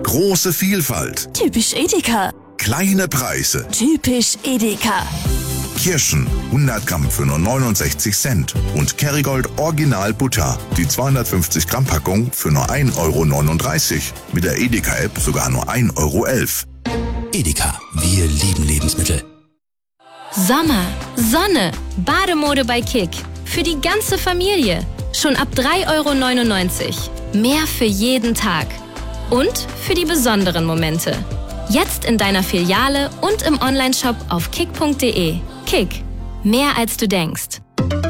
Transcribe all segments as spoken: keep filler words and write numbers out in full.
Große Vielfalt. Typisch Edeka. Kleine Preise. Typisch Edeka. Kirschen hundert Gramm für nur neunundsechzig Cent und Kerrygold Original Butter, die zweihundertfünfzig Gramm Packung für nur ein Euro neununddreißig. Mit der Edeka-App sogar nur ein Euro elf. Edeka, wir lieben Lebensmittel. Sommer, Sonne, Bademode bei Kick. Für die ganze Familie. Schon ab drei Euro neunundneunzig. Mehr für jeden Tag. Und für die besonderen Momente. Jetzt in deiner Filiale und im Onlineshop auf kick punkt de. Kick. Mehr als du denkst.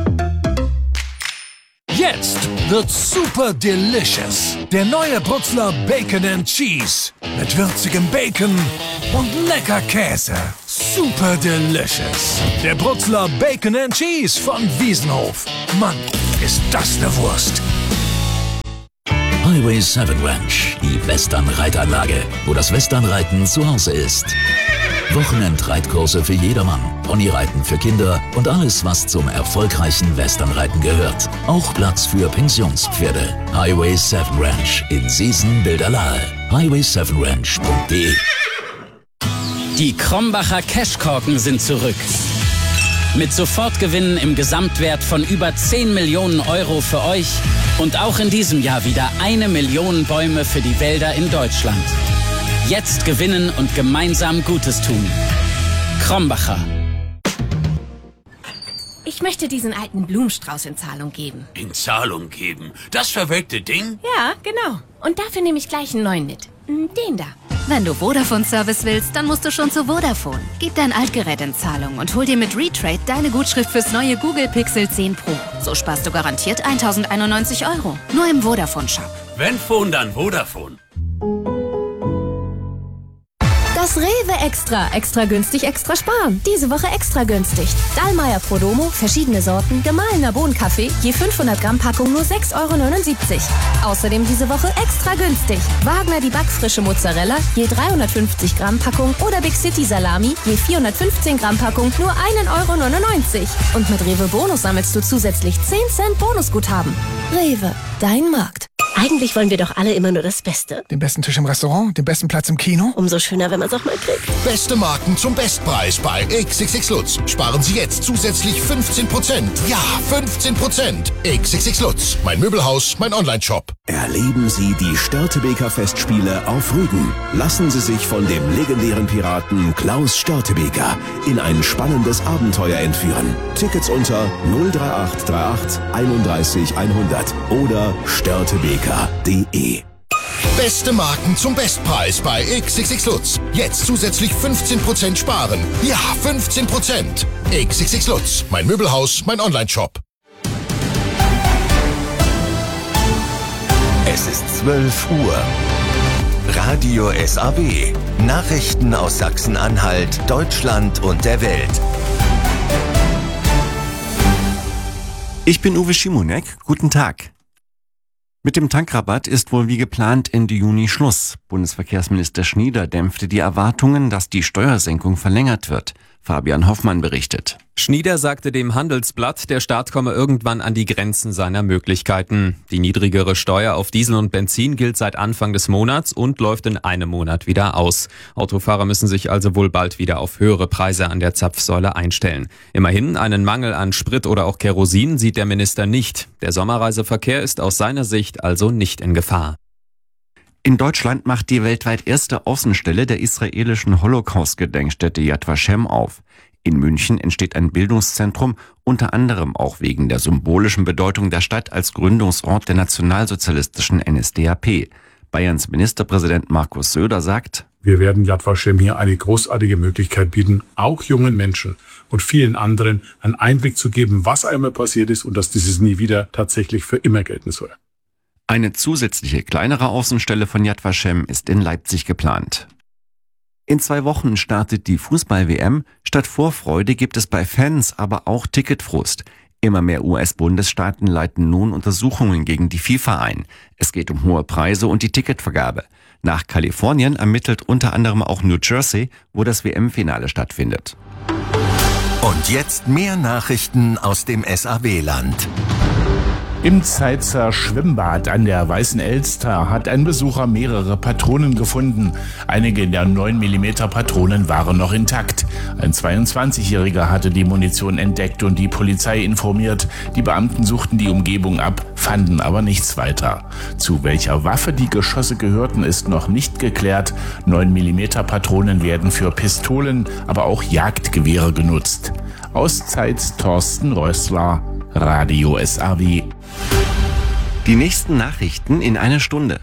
Jetzt wird's super delicious. Der neue Brutzler Bacon and Cheese. Mit würzigem Bacon und lecker Käse. Super delicious. Der Brutzler Bacon and Cheese von Wiesenhof. Mann, ist das eine Wurst. Highway sieben Ranch, die Western-Reitanlage, wo das Westernreiten zu Hause ist. Wochenendreitkurse für jedermann, Ponyreiten für Kinder und alles, was zum erfolgreichen Westernreiten gehört. Auch Platz für Pensionspferde. Highway sieben Ranch in Siesen-Bilderlahe. highway sieben ranch punkt de. Die Krombacher Cashkorken sind zurück. Mit Sofortgewinnen im Gesamtwert von über zehn Millionen Euro für euch und auch in diesem Jahr wieder eine Million Bäume für die Wälder in Deutschland. Jetzt gewinnen und gemeinsam Gutes tun. Krombacher. Ich möchte diesen alten Blumenstrauß in Zahlung geben. In Zahlung geben? Das verwelkte Ding? Ja, genau. Und dafür nehme ich gleich einen neuen mit. Den da. Wenn du Vodafone-Service willst, dann musst du schon zu Vodafone. Gib dein Altgerät in Zahlung und hol dir mit Retrade deine Gutschrift fürs neue Google Pixel zehn Pro. So sparst du garantiert tausendeinundneunzig Euro. Nur im Vodafone-Shop. Wenn Phone, dann Vodafone. Das Rewe Extra. Extra günstig, extra sparen. Diese Woche extra günstig. Dallmayr Prodomo, verschiedene Sorten, gemahlener Bohnenkaffee, je fünfhundert Gramm Packung nur sechs Euro neunundsiebzig. Außerdem diese Woche extra günstig. Wagner die backfrische Mozzarella, je dreihundertfünfzig Gramm Packung oder Big City Salami, je vierhundertfünfzehn Gramm Packung nur ein Euro neunundneunzig. Und mit Rewe Bonus sammelst du zusätzlich zehn Cent Bonusguthaben. Rewe, dein Markt. Eigentlich wollen wir doch alle immer nur das Beste. Den besten Tisch im Restaurant, den besten Platz im Kino. Umso schöner, wenn man es auch mal kriegt. Beste Marken zum Bestpreis bei X X X Lutz. Sparen Sie jetzt zusätzlich fünfzehn Prozent. Ja, fünfzehn Prozent. X X X Lutz. Mein Möbelhaus, mein Onlineshop. Erleben Sie die Störtebeker Festspiele auf Rügen. Lassen Sie sich von dem legendären Piraten Klaus Störtebeker in ein spannendes Abenteuer entführen. Tickets unter null drei acht drei acht einunddreißig hundert oder störtebeker punkt de. Beste Marken zum Bestpreis bei X X X Lutz. Jetzt zusätzlich fünfzehn Prozent sparen. Ja, fünfzehn Prozent. X X X Lutz. Mein Möbelhaus, mein Onlineshop. Es ist zwölf Uhr. Radio S A B. Nachrichten aus Sachsen-Anhalt, Deutschland und der Welt. Ich bin Uwe Schimonek. Guten Tag. Mit dem Tankrabatt ist wohl wie geplant Ende Juni Schluss. Bundesverkehrsminister Schnieder dämpfte die Erwartungen, dass die Steuersenkung verlängert wird. Fabian Hoffmann berichtet. Schnieder sagte dem Handelsblatt, der Staat komme irgendwann an die Grenzen seiner Möglichkeiten. Die niedrigere Steuer auf Diesel und Benzin gilt seit Anfang des Monats und läuft in einem Monat wieder aus. Autofahrer müssen sich also wohl bald wieder auf höhere Preise an der Zapfsäule einstellen. Immerhin, einen Mangel an Sprit oder auch Kerosin sieht der Minister nicht. Der Sommerreiseverkehr ist aus seiner Sicht also nicht in Gefahr. In Deutschland macht die weltweit erste Außenstelle der israelischen Holocaust-Gedenkstätte Yad Vashem auf. In München entsteht ein Bildungszentrum, unter anderem auch wegen der symbolischen Bedeutung der Stadt als Gründungsort der nationalsozialistischen N S D A P. Bayerns Ministerpräsident Markus Söder sagt: Wir werden Yad Vashem hier eine großartige Möglichkeit bieten, auch jungen Menschen und vielen anderen einen Einblick zu geben, was einmal passiert ist und dass dieses nie wieder tatsächlich für immer gelten soll. Eine zusätzliche kleinere Außenstelle von Yad Vashem ist in Leipzig geplant. In zwei Wochen startet die Fußball-W M. Statt Vorfreude gibt es bei Fans aber auch Ticketfrust. Immer mehr U S-Bundesstaaten leiten nun Untersuchungen gegen die FIFA ein. Es geht um hohe Preise und die Ticketvergabe. Nach Kalifornien ermittelt unter anderem auch New Jersey, wo das W M-Finale stattfindet. Und jetzt mehr Nachrichten aus dem S A B-Land. Im Zeitzer Schwimmbad an der Weißen Elster hat ein Besucher mehrere Patronen gefunden. Einige der neun Millimeter Patronen waren noch intakt. Ein zweiundzwanzigjähriger hatte die Munition entdeckt und die Polizei informiert. Die Beamten suchten die Umgebung ab, fanden aber nichts weiter. Zu welcher Waffe die Geschosse gehörten, ist noch nicht geklärt. neun Millimeter Patronen werden für Pistolen, aber auch Jagdgewehre genutzt. Auszeit Thorsten Rössler, Radio S A W. Die nächsten Nachrichten in einer Stunde.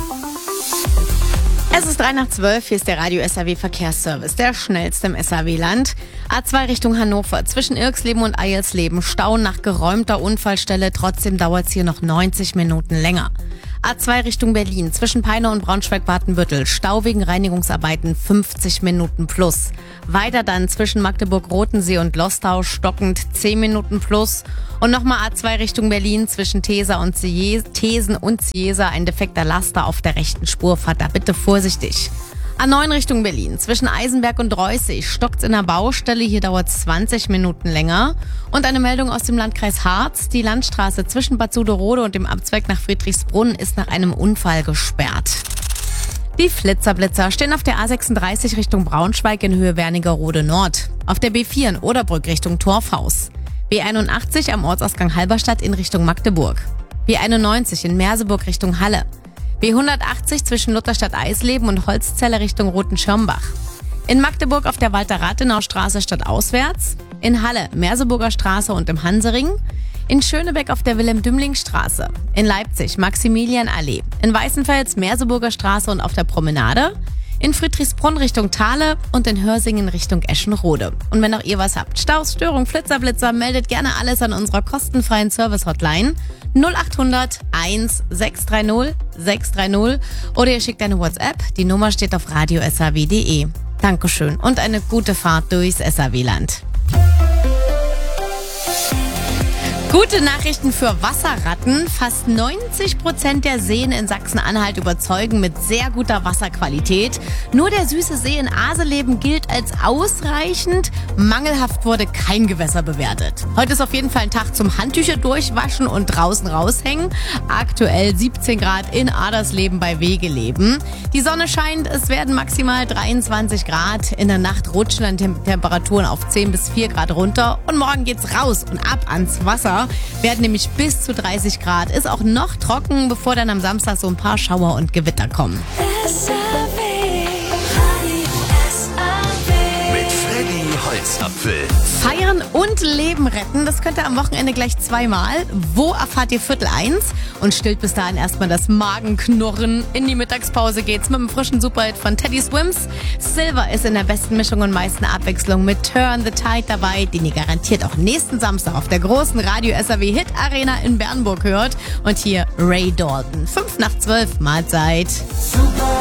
Es ist drei nach zwölf, hier ist der Radio S A W Verkehrsservice, der schnellste im S A W-Land. A zwei Richtung Hannover, zwischen Irksleben und Eilsleben, Stau nach geräumter Unfallstelle, trotzdem dauert es hier noch neunzig Minuten länger. A zwei Richtung Berlin, zwischen Peine und Braunschweig-Watenbüttel, Stau wegen Reinigungsarbeiten fünfzig Minuten plus. Weiter dann zwischen Magdeburg-Rotensee und Lostau stockend zehn Minuten plus. Und nochmal A zwei Richtung Berlin, zwischen Thesa und Zies, Thesen und Ciesa, ein defekter Laster auf der rechten Spur, fahrt da bitte vorsichtig. A neun Richtung Berlin, zwischen Eisenberg und Reußig, stockt's in der Baustelle, hier dauert zwanzig Minuten länger. Und eine Meldung aus dem Landkreis Harz, die Landstraße zwischen Bad Suderode und dem Abzweig nach Friedrichsbrunn ist nach einem Unfall gesperrt. Die Flitzerblitzer stehen auf der A sechsunddreißig Richtung Braunschweig in Höhe Wernigerode Nord, auf der B vier in Oderbrück Richtung Torfhaus, B einundachtzig am Ortsausgang Halberstadt in Richtung Magdeburg, B einundneunzig in Merseburg Richtung Halle, B hundertachtzig zwischen Lutherstadt-Eisleben und Holzzelle Richtung Rotenschirmbach. In Magdeburg auf der Walter-Rathenau-Straße stadtauswärts, in Halle Merseburger Straße und im Hansering, in Schönebeck auf der Wilhelm-Dümling-Straße, in Leipzig Maximilian-Allee, in Weißenfels Merseburger Straße und auf der Promenade, in Friedrichsbrunn Richtung Thale und in Hörsingen Richtung Eschenrode. Und wenn auch ihr was habt, Staus, Störung, Flitzerblitzer, meldet gerne alles an unserer kostenfreien Service-Hotline null acht hundert eins sechs drei null sechs drei null oder ihr schickt eine WhatsApp. Die Nummer steht auf radio s a w punkt d e. Dankeschön und eine gute Fahrt durchs S A W-Land. Gute Nachrichten für Wasserratten. Fast neunzig Prozent der Seen in Sachsen-Anhalt überzeugen mit sehr guter Wasserqualität. Nur der süße See in Aseleben gilt als ausreichend. Mangelhaft wurde kein Gewässer bewertet. Heute ist auf jeden Fall ein Tag zum Handtücher durchwaschen und draußen raushängen. Aktuell siebzehn Grad in Adersleben bei Wegeleben. Die Sonne scheint, es werden maximal dreiundzwanzig Grad. In der Nacht rutschen dann Tem- Temperaturen auf zehn bis vier Grad runter. Und morgen geht's raus und ab ans Wasser. Werden nämlich bis zu dreißig Grad. Ist auch noch trocken, bevor dann am Samstag so ein paar Schauer und Gewitter kommen. Mit Freddy Holzapfel. Feiern und Leben retten, das könnt ihr am Wochenende gleich zweimal. Wo erfahrt ihr Viertel eins? Und stillt bis dahin erstmal das Magenknurren. In die Mittagspause geht's mit dem frischen Superhit von Teddy Swims. Silver ist in der besten Mischung und meisten Abwechslung mit Turn the Tide dabei, den ihr garantiert auch nächsten Samstag auf der großen Radio S A W Hit Arena in Bernburg hört. Und hier Ray Dalton. fünf nach zwölf, Mahlzeit. Super.